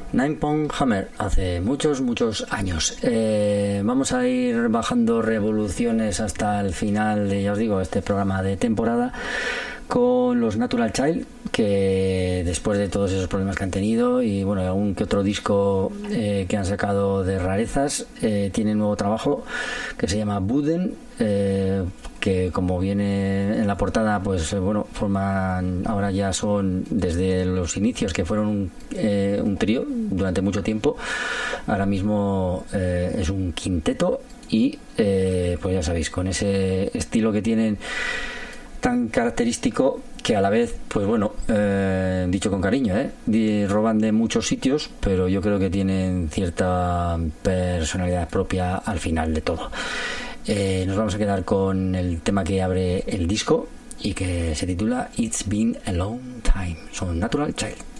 Nine Pound Hammer, hace muchos años. Vamos a ir bajando revoluciones hasta el final de, ya os digo, este programa de temporada con los Natural Child, que después de todos esos problemas que han tenido y bueno, algún que otro disco que han sacado de rarezas, tienen nuevo trabajo que se llama Buden, que como viene en la portada, pues bueno, forman, ahora ya son desde los inicios, que fueron un trío durante mucho tiempo, ahora mismo es un quinteto y pues ya sabéis, con ese estilo que tienen tan característico, que a la vez, pues bueno, dicho con cariño, roban de muchos sitios, pero yo creo que tienen cierta personalidad propia al final de todo. Nos vamos a quedar con el tema que abre el disco y que se titula It's Been a Long Time. Son Natural Child.